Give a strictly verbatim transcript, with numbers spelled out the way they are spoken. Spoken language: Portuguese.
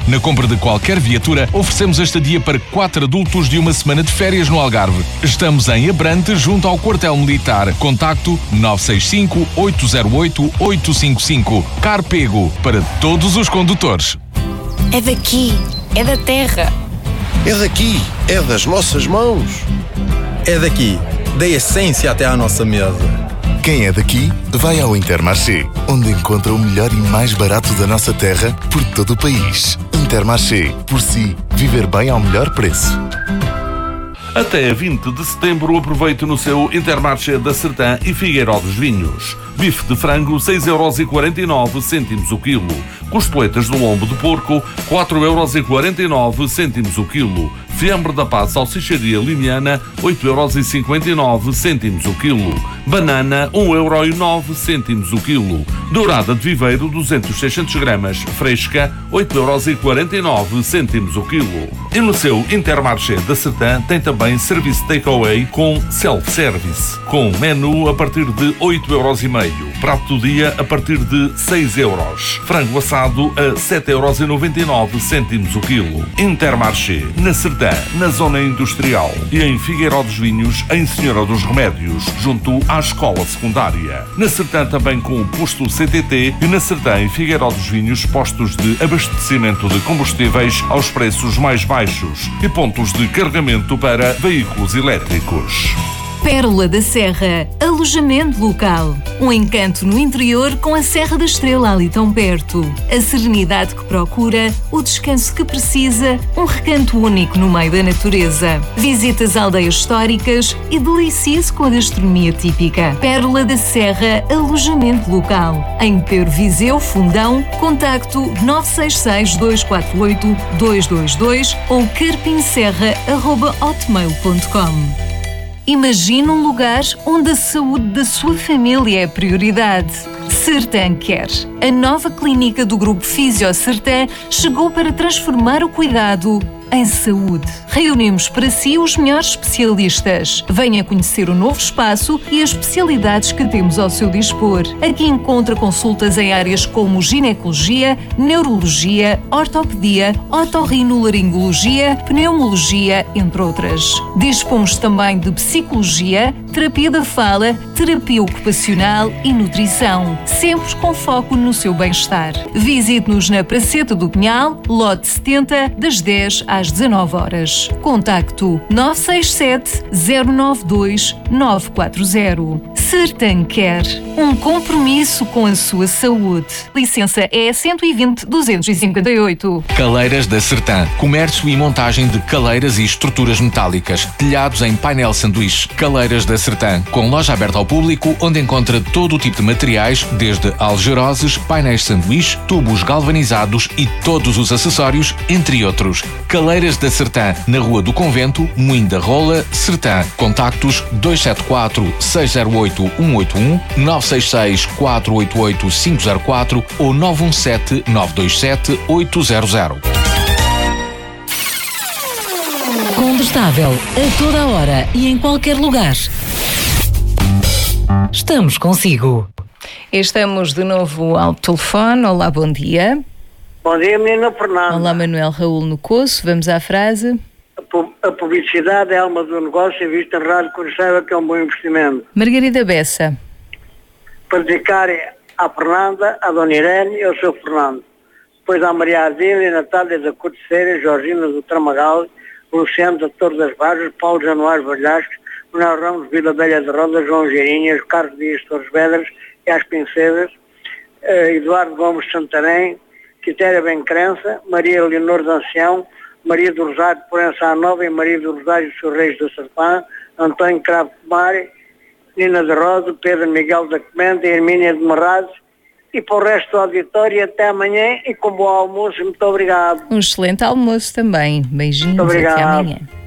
Na compra de qualquer viatura, oferecemos a estadia para quatro adultos de uma semana de férias no Algarve. Estamos em Abrante, junto ao Quartel Militar. Contacto nove seis cinco, oito zero oito, oito cinco cinco. Carpego, para todos os condutores. É daqui, é da terra. É daqui, é das nossas mãos. É daqui, da essência até à nossa mesa. Quem é daqui, vai ao Intermarché, onde encontra o melhor e mais barato da nossa terra por todo o país. Intermarché, por si, viver bem ao melhor preço. Até vinte de setembro, aproveite no seu Intermarché da Sertã e Figueiró dos Vinhos. Bife de frango, seis euros e quarenta e nove cêntimos o quilo. Costeletas de lombo de porco, quatro euros e quarenta e nove cêntimos o quilo. Fiambre da Paz Salsicharia Limiana, oito euros e cinquenta e nove cêntimos o quilo. Banana, um euro e nove cêntimos o quilo. Dourada de Viveiro, duzentos, seiscentos gramas, fresca, oito euros e quarenta e nove cêntimos o quilo. E no seu Intermarché da Sertã tem também serviço takeaway com self-service, com menu a partir de oito euros e meio. Prato do dia a partir de seis euros. Frango assado a sete euros e noventa e nove cêntimos o quilo. Intermarché, na Sertã, na zona industrial, e em Figueiró dos Vinhos, em Senhora dos Remédios, junto à escola secundária. Na Sertã também com o posto C T T e na Sertã e Figueiró dos Vinhos postos de abastecimento de combustíveis aos preços mais baixos e pontos de carregamento para veículos elétricos. Pérola da Serra, alojamento local. Um encanto no interior com a Serra da Estrela ali tão perto. A serenidade que procura, o descanso que precisa, um recanto único no meio da natureza. Visite as aldeias históricas e delicie-se com a gastronomia típica. Pérola da Serra, alojamento local. Em Pero Viseu, Fundão, contacto nove seis seis, dois quatro oito, dois dois dois ou carpinserra arroba hotmail ponto com. Imagine um lugar onde a saúde da sua família é prioridade. Sertã Quer. A nova clínica do Grupo Fisio Sertã chegou para transformar o cuidado em saúde. Reunimos para si os melhores especialistas. Venha conhecer o novo espaço e as especialidades que temos ao seu dispor. Aqui encontra consultas em áreas como ginecologia, neurologia, ortopedia, otorrinolaringologia, pneumologia, entre outras. Dispomos também de psicologia, terapia da fala, terapia ocupacional e nutrição, sempre com foco no seu bem-estar. Visite-nos na Praceta do Pinhal, lote setenta, das dez às dezanove horas. Contacto nove seis sete, zero nove dois, nove quatro zero. Sertã Quer. Um compromisso com a sua saúde. Licença E cento e vinte, duzentos e cinquenta e oito. Caleiras da Sertã. Comércio e montagem de caleiras e estruturas metálicas. Telhados em painel sanduíche. Caleiras da Sertã. Com loja aberta ao público, onde encontra todo o tipo de materiais, desde algeroses, painéis sanduíche, tubos galvanizados e todos os acessórios, entre outros. Caleiras da Sertã. Na Rua do Convento, Moinho da Rola, Sertã. Contactos dois sete quatro, seis zero oito, um oito um, nove seis seis, quatro oito oito, cinco zero quatro ou nove um sete, nove dois sete, oito zero zero. Condestável, a toda hora e em qualquer lugar. Estamos consigo. Estamos de novo ao telefone. Olá, bom dia. Bom dia, menina Fernanda. Olá, Manuel Raul no Coço. Vamos à frase. A publicidade é a alma do negócio e vista na rádio quando saiba que é um bom investimento. Margarida Bessa. Para dedicar à Fernanda, à Dona Irene e ao seu Fernando. Depois à Maria Adília, Natália da Corteira, Georgina do Tramagal, Luciano da Torre das Barras, Paulo Januário Valhasques, Manuel Ramos, Vila Velha de Roda, João Geirinhas, Carlos Dias Torres Vedras e às Pincedas, eh, Eduardo Gomes Santarém, Quitéria Bencrença, Maria Leonor de Ancião, Maria do Rosário de Porença à Nova e Maria do Rosário dos Reis do Serpã, António Cravo Pomar, Nina de Rosa, Pedro Miguel da Comenda, Hermínia de Marrazes, e para o resto do auditório até amanhã e com bom almoço. Muito obrigado. Um excelente almoço também. Beijinhos, Muito obrigado. Até amanhã.